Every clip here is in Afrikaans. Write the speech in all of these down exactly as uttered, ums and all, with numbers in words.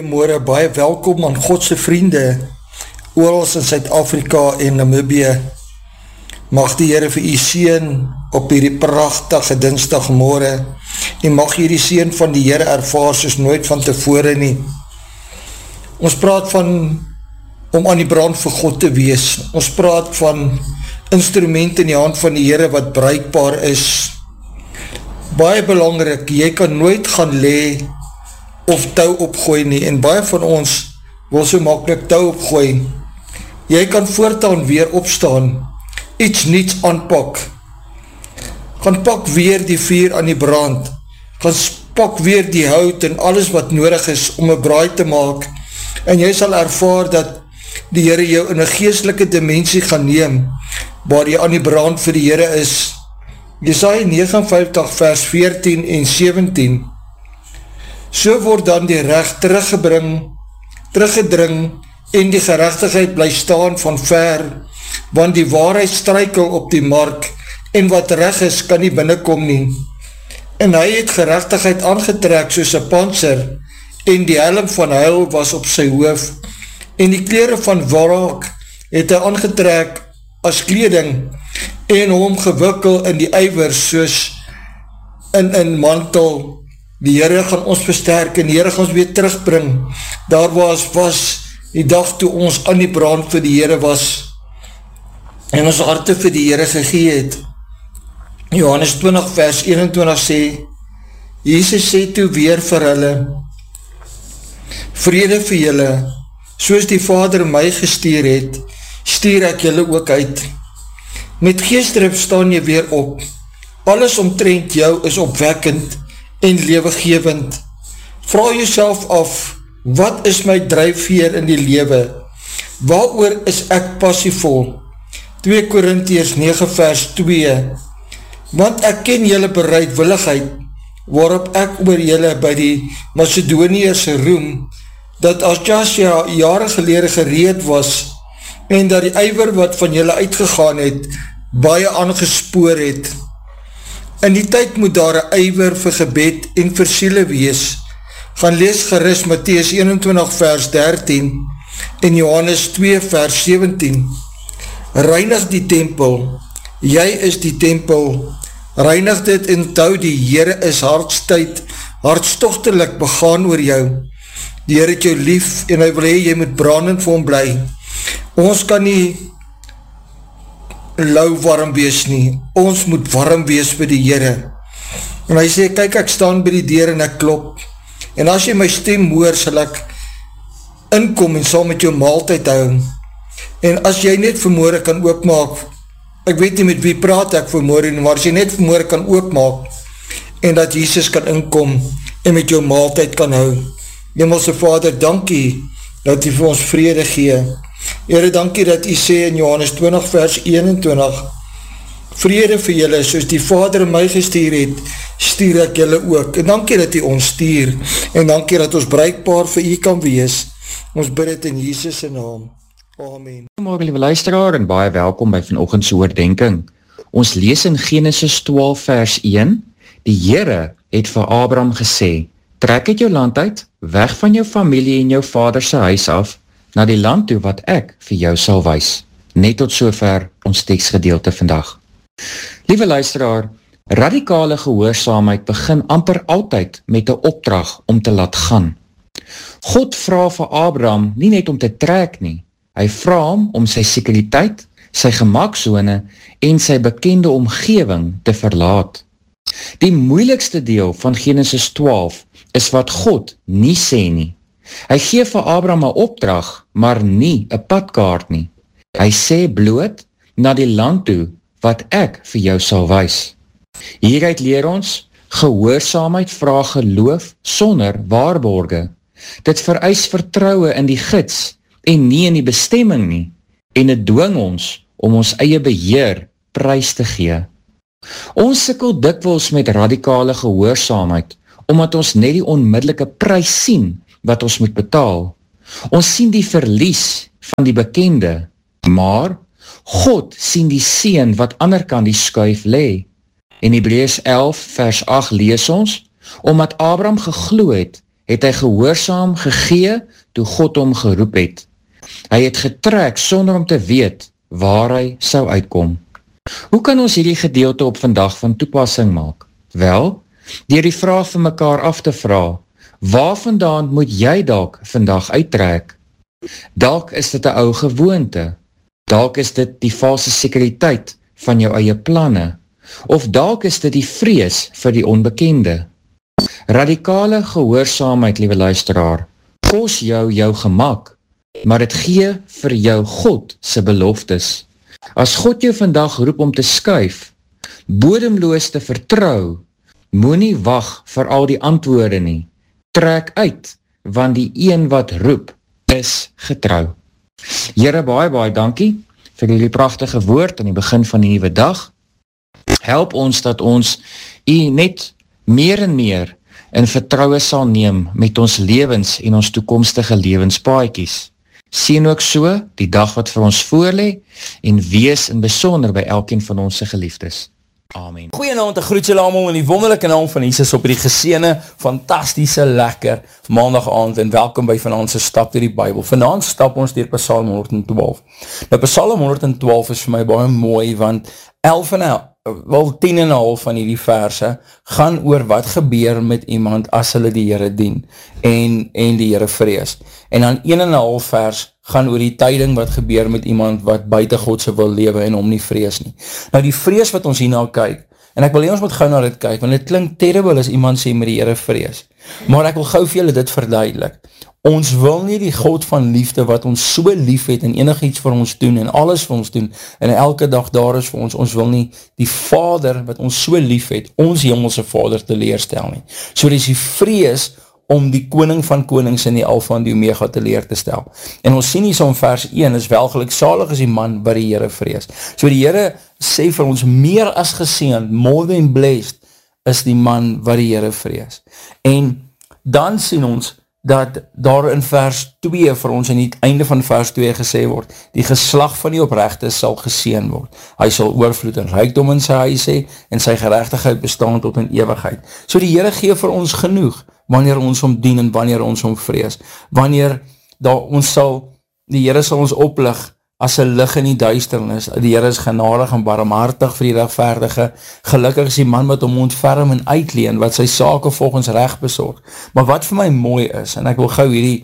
Goeiemôre, baie welkom aan Godse vriende, oral in Suid-Afrika en Namibië. Mag die Here vir u seën op hierdie pragtige dinsdagmôre, en mag hierdie seën van die Here ervaar soos nooit van tevore nie. Ons praat van om aan die brand vir God te wees. Ons praat van instrumente in die hand van die Here wat bruikbaar is. Baie belangrik, jy kan nooit gaan lê of tou opgooi nie, en baie van ons wil so maklik tou opgooi. Jy kan voortaan weer opstaan, iets niets aanpak. Gaan pak weer die vuur aan die brand, gaan pak weer die hout en alles wat nodig is om 'n braai te maak, en jy sal ervaar dat die Here jou in 'n geestelike dimensie gaan neem, waar jy aan die brand vir die Here is. Jesaja vyf nege vers veertien en sewentien. So word dan die reg teruggebring, teruggedring, en die geregtigheid bly staan van ver, want die waarheid struikel op die mark, en wat reg is, kan nie binnenkom nie. En hy het geregtigheid aangetrek soos 'n pantser, en die helm van heil was op sy hoof, en die klere van wraak het hy aangetrek as kleding, en hom gewikkel in die ywer soos in 'n mantel. Die Here gaan ons versterk, en die Here gaan ons weer terugbring, daar was, was die dag toe ons aan die brand vir die Here was, en ons harte vir die Here gegee het. Johannes twintig vers eenentwintig sê, Jesus sê toe weer vir hulle, vrede vir julle, soos die Vader my gestuur het, stuur ek julle ook uit. Met geesdrif staan jy weer op, alles omtrent jou is opwekkend en lewegewend. Vra jouself af, wat is my dryfveer in die lewe? Waaroor is ek passievol? twee Korintiërs nege vers twee. Want ek ken julle bereidwilligheid, waarop ek oor julle by die Macedoniërs roem, dat as Jasja jare gelede gereed was, en dat die ywer wat van julle uitgegaan het, baie aangespoor het. In die tyd moet daar 'n ywer vir gebed en vir siele wees. Gaan lees gerus Matteus eenentwintig vers dertien en Johannes twee vers sewentien. Reinig die tempel, jy is die tempel, reinig dit en onthou die Here is hartstyd, hartstogtelik begaan oor jou. Die Here het jou lief en hy wil hê jy moet brandend vir hom bly. Ons kan nie lauw warm wees nie, ons moet warm wees vir die Here. En hy sê, kyk, ek staan by die deur en ek klop, en as jy my stem hoor, sal ek inkom en sal met jou maaltyd hou. En as jy net vanmôre kan oopmaak, ek weet nie met wie praat ek vanmôre nie, maar as jy net vanmôre kan oopmaak, en dat Jesus kan inkom, en met jou maaltyd kan hou. Hemelse Vader, dankie, dat u vir ons vrede gee. Here, dankie dat u sê in Johannes twintig vers eenentwintig, vrede vir julle, soos die Vader my gestuur het, stuur ek julle ook. En dankie dat u ons stuur, en dankie dat ons bruikbaar vir u kan wees. Ons bid het in Jesus se naam. Amen. Goeiemôre liewe luisteraar en baie welkom by vanoggend se oordeenking. Ons lees in Genesis twaalf vers een, die Here het vir Abraham gesê, trek uit jou land uit, weg van jou familie en jou vader se huis af, na die land toe wat ek vir jou sal wys. Net tot sover ons teksgedeelte vandag. Liewe luisteraar, radikale gehoorsaamheid begin amper altyd met 'n opdrag om te laat gaan. God vra vir Abraham nie net om te trek nie, hy vra hom om sy sekuriteit, sy gemaksone en sy bekende omgewing te verlaat. Die moeilikste deel van Genesis twaalf is wat God nie sê nie. Hy gee vir Abraham 'n opdrag, maar nie 'n padkaart nie. Hy sê bloot na die land toe wat ek vir jou sal wys. Hieruit leer ons, gehoorsaamheid vra geloof sonder waarborge. Dit vereis vertroue in die gids en nie in die bestemming nie, en dit dwing ons om ons eie beheer prys te gee. Ons sukkel dikwels met radikale gehoorsaamheid, omdat ons net die onmiddellike prys sien wat ons moet betaal. Ons sien die verlies van die bekende, maar God sien die seën wat ander kan die skuif lê. In Hebreërs elf vers agt lees ons, omdat Abraham geglo het, het hy gehoorsaam gegee toe God hom geroep het. Hy het getrek sonder om te weet waar hy sou uitkom. Hoe kan ons hierdie gedeelte op vandag van toepassing maak? Wel, deur die vraag vir mekaar af te vra, waar vandaan moet jy dalk vandag uittrek? Dalk is dit 'n ou gewoonte, dalk is dit die valse sekuriteit van jou eie planne, of dalk is dit die vrees vir die onbekende. Radikale gehoorsaamheid, liewe luisteraar, kos jou jou gemak, maar dit gee vir jou God se beloftes. As God jou vandag roep om te skuif, bodemloos te vertrou, moenie wag vir al die antwoorde nie. Trek uit, want die een wat roep, is getrou. Here, baie, baie dankie vir jullie pragtige woord aan die begin van die nuwe dag. Help ons dat ons u net meer en meer in vertroue sal neem met ons lewens en ons toekomstige lewenspaadjies. Sien ook so die dag wat vir ons voorlê en wees in besonder by elkeen van ons se geliefdes. Amen. Goeienaand, ek groet julle almal in die wonderlike naam van Jesus op die geseënde, fantastiese, lekker maandag aand en welkom by vanaand se stap deur die Bybel. Vanaand stap ons deur Psalm honderdtwaalf. Nou Psalm honderdtwaalf is vir my baie mooi want elf en elf, wel tien en een half van hierdie verse gaan oor wat gebeur met iemand as hulle die Here dien en, en die Here vrees. En dan een en een half vers gaan oor die tyding wat gebeur met iemand wat buite God se wil lewe en hom nie vrees nie. Nou die vrees wat ons hierna kyk, en ek wil hê ons moet gou na dit kyk, want dit klink terrible as iemand sê met die Here vrees. Maar ek wil gou vir julle dit verduidelik. Ons wil nie die God van liefde wat ons so lief het en enig iets vir ons doen en alles vir ons doen en elke dag daar is vir ons, ons wil nie die Vader wat ons so lief het, ons hemelse Vader teleurstel nie. So dis die vrees om die koning van konings in die Alfa en die Omega te leer te stel. En ons sien hier so in vers een, is welgeluksalig is die man wat die Here vrees. So die Here sê vir ons, meer as geseënd, more than blessed, is die man wat die Here vrees. En dan sien ons, dat daar in vers twee vir ons in die einde van vers twee gesê word, die geslag van die opregte sal geseën word. Hy sal oorvloed en rykdom in sy huis hê en sy geregtigheid bestaan tot in ewigheid. So die Here gee vir ons genoeg, wanneer ons hom dien en wanneer ons hom vrees. Wanneer daar ons sal, die Here sal ons oplig as 'n lig in die duisternis. Die Here is genadig en barmhartig vir die regverdige. Gelukkig is die man wat hom ontferm en uitleen, wat sy sake volgens reg besorg. Maar wat vir my mooi is, en ek wil gou hierdie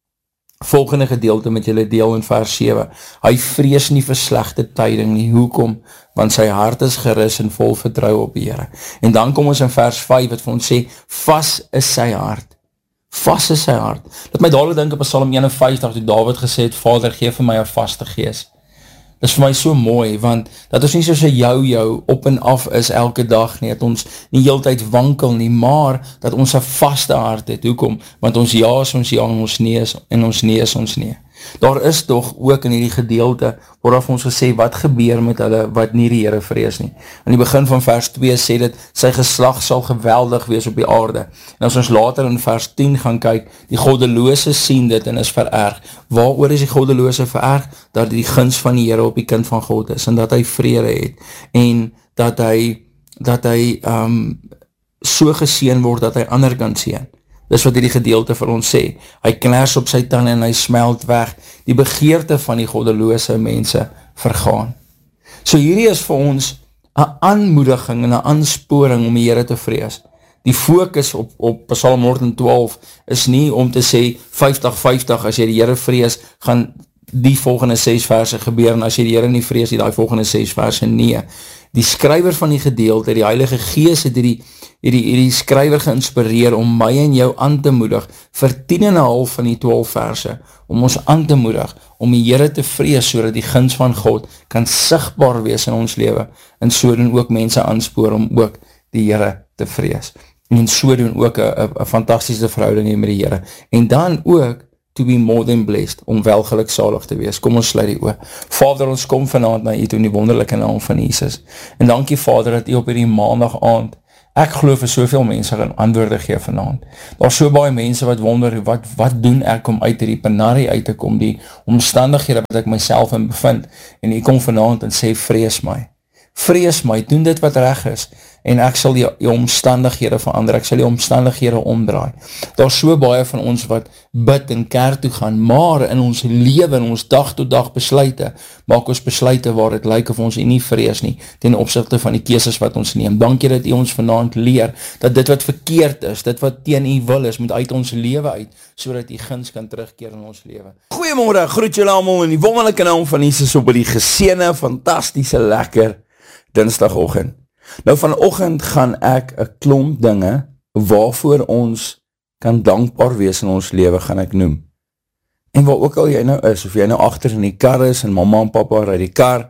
volgende gedeelte met julle deel in vers sewe. Hy vrees nie vir slegte tyding nie. Hoekom? Want sy hart is gerus en vol vertroue op die Here. En dan kom ons in vers vyf wat vir ons sê, vas is sy hart. Vas is sy hart. Laat my dadelik dink op Psalm een en vyftig, toe Dawid gesê het, Vader, gee vir my 'n vaste gees. Dit is vir my so mooi, want dat ons nie soos 'n jou-jou op en af is elke dag nie, dat ons nie heeltyd wankel nie, maar dat ons 'n vaste hart het. Hoekom? Want ons ja is ons ja en ons nee is, en ons nee is ons nee. Daar is toch ook in hierdie gedeelte, waaraf ons gesê, wat gebeur met hulle wat nie die Here vrees nie. In die begin van vers twee sê dit, sy geslag sal geweldig wees op die aarde. En as ons later in vers tien gaan kyk, die goddelose sien dit en is vererg. Waaroor is die goddelose vererg? Dat die guns van die Here op die kind van God is, en dat hy vrede het, en dat hy, dat hy um, so geseën word, dat hy ander kan seën. Dis wat hierdie gedeelte vir ons sê. Hy kners op sy tande en hy smelt weg. Die begeerte van die goddelose mense vergaan. So hierdie is vir ons 'n aanmoediging en 'n aansporing om die Here te vrees. Die fokus op, op Psalm honderdtwaalf is nie om te sê vyftig vyftig, as jy die Here vrees, gaan die volgende ses verse gebeur, en as jy die Here nie vrees, die daai volgende ses verse nie. Die skrywer van die gedeelte, die Heilige Gees het die hierdie, hierdie skrywer geïnspireer om my en jou aan te moedig vir tien en een half van die twaalf verse, om ons aan te moedig om die Here te vrees, sodat die guns van God kan sigbaar wees in ons lewe, en so doen ook mense aanspoor om ook die Here te vrees, en so doen ook 'n fantastiese verhouding met die Here, en dan ook to be more than blessed, om wel geluksalig te wees. Kom ons sluit die oë. Vader, ons kom vanaand na U toe in die wonderlike naam van Jesus. En dankie Vader, dat U op hierdie maandag aand, ek glo vir soveel mense gaan antwoorde gee vanaand. Daar is so baie mense wat wonder, wat, wat doen ek om uit hierdie penarie uit te kom, die omstandighede wat ek myself in bevind, en U kom vanaand en sê, vrees my. vrees my, doen dit wat reg is, en ek sal die, die omstandighede verander, ek sal die omstandighede omdraai. Daar is so baie van ons wat bid en kerk toe gaan, maar in ons lewe, in ons dag tot dag besluite, maak ons besluite waar het lyk of ons nie vrees nie, ten opsigte van die keuses wat ons neem. Dankie dat u ons vanaand leer, dat dit wat verkeerd is, dit wat teen u wil is, moet uit ons lewe uit, sodat u guns kan terugkeer in ons lewe. Goeiemôre, groet julle almal in die wonderlike naam van Jesus op die geseënde, fantastiese, lekker dinsdagoggend. Nou vanoggend gaan ek 'n klomp dinge waarvoor ons kan dankbaar wees in ons lewe gaan ek noem. En waar ook al jy nou is, of jy nou agter in die kar is en mamma en pappa ry die kar,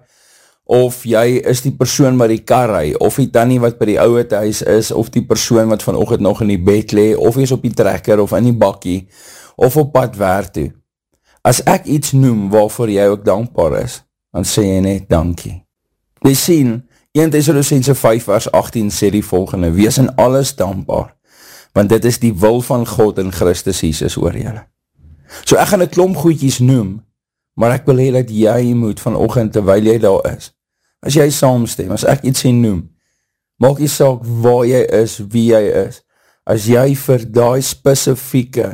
of jy is die persoon wat die kar ry, of die tannie wat by die ouete huis is, of die persoon wat vanoggend nog in die bed lê, of jy is op die trekker of in die bakkie, of op pad werk toe. As ek iets noem waarvoor jy ook dankbaar is, dan sê jy net dankie. Jy sien, Eerste Tessalonisense vyf vers agttien sê die volgende, wees in alles dankbaar, want dit is die wil van God in Christus Jesus oor julle. So ek gaan 'n klomp goedjies noem, maar ek wil hê dat jy moet vanoggend terwyl jy daar is, as jy saamstem, as ek iets sê noem, maak nie saak waar jy is, wie jy is, as jy vir daai spesifieke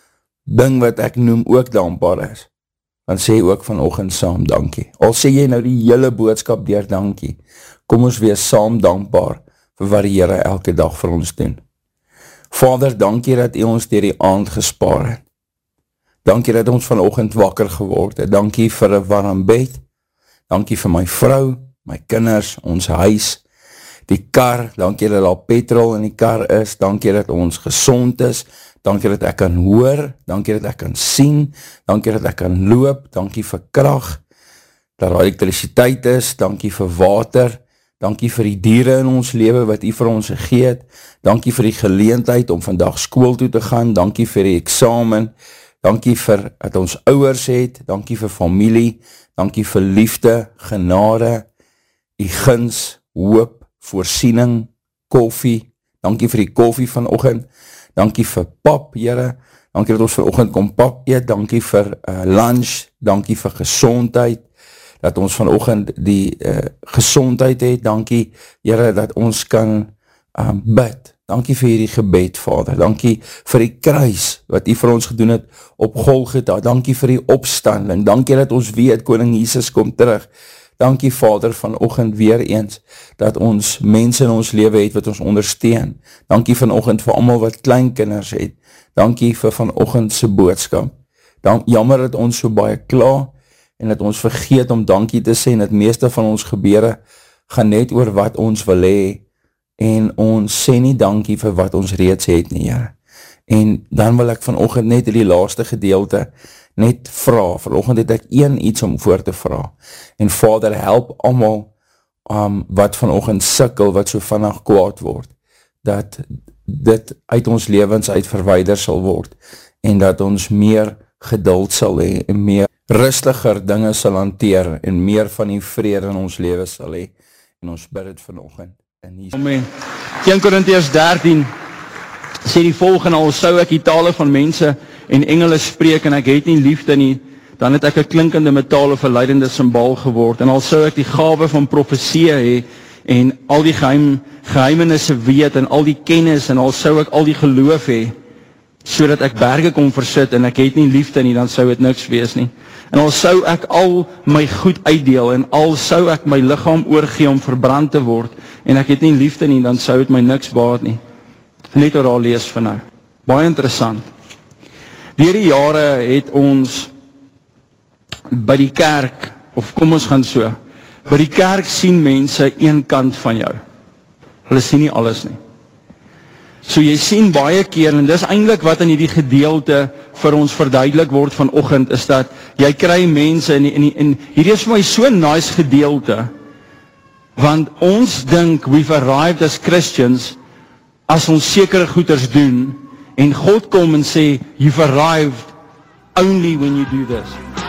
ding wat ek noem ook dankbaar is, dan sê ook vanoggend saam dankie. Al sê jy nou die hele boodskap deur dankie, kom ons wees saam dankbaar vir wat die Here elke dag vir ons doen. Vader, dankie dat u ons deur die aand gespaar het. Dankie dat ons vanoggend wakker geword het. Dankie vir 'n warm bed. Dankie vir my vrou, my kinders, ons huis, die kar. Dankie dat daar petrol in die kar is. Dankie dat ons gesond is. Dankie dat ek kan hoor. Dankie dat ek kan sien. Dankie dat ek kan loop. Dankie vir krag. Dat daar elektrisiteit is. Dankie vir water. Dankie vir die diere in ons lewe wat u vir ons gegee het. Dankie vir die geleentheid om vandag skool toe te gaan. Dankie vir die eksamen. Dankie vir dat ons ouers het. Dankie vir familie. Dankie vir liefde, genade, u guns, hoop, voorsiening, koffie. Dankie vir die koffie vanoggend. Dankie vir pap, Here. Dankie dat ons vanoggend kom pap eet. Dankie vir uh, lunch. Dankie vir gesondheid. Dat ons vanoggend die uh, gesondheid het. Dankie, Here, dat ons kan um, bid. Dankie vir hierdie gebed, Vader. Dankie vir die kruis wat u vir ons gedoen het op Golgotha. Dankie vir die opstanding. Dankie dat ons weet Koning Jesus kom terug. Dankie, Vader, vanoggend weer eens dat ons mense in ons lewe het wat ons ondersteun. Dankie vanoggend vir almal wat kleinkinders het. Dankie vir vanoggend se boodskap. Dan, jammer dat ons so baie kla en dat ons vergeet om dankie te sê en dat meeste van ons gebeure gaan net oor wat ons wil hê en ons sê nie dankie vir wat ons reeds het nie, Here. En dan wil ek vanoggend net in die laaste gedeelte net vra, vanoggend het ek een iets om voor te vra, en Vader, help almal um, wat vanoggend sukkel, wat so vinnig kwaad word, dat dit uit ons lewens uit verwyder sal word, en dat ons meer geduld sal hê, en meer rustiger dinge sal hanteer, en meer van die vrede in ons lewe sal hê, en ons bid het vanoggend. Amen. Eerste Korintiërs dertien sê die volgende, al sou ek die tale van mense en engele spreek en ek het nie liefde nie, dan het ek 'n klinkende metaal of 'n leidende simbaal geword, en al sou ek die gawe van profesie hê en al die geheim, geheimenisse weet en al die kennis en al sou ek al die geloof hê, sodat ek berge kon versit en ek het nie liefde nie, dan sou dit niks wees nie. En al sou ek al my goed uitdeel en al sou ek my liggaam oorgee om verbrand te word en ek het nie liefde nie, dan sou dit my niks baat nie. Net oor al lees van nou. Baie interessant. Deur die jare het ons by die kerk, of kom ons gaan so, by die kerk sien mense een kant van jou. Hulle sien nie alles nie. So jy sien baie keer, en dis eintlik wat in hierdie gedeelte vir ons verduidelik word vanoggend, is dat jy kry mense, en, en, en hierdie is vir my so nice gedeelte, want ons dink we've arrived as Christians, as ons sekere goeders doen, en God kom en sê, you've arrived only when you do this.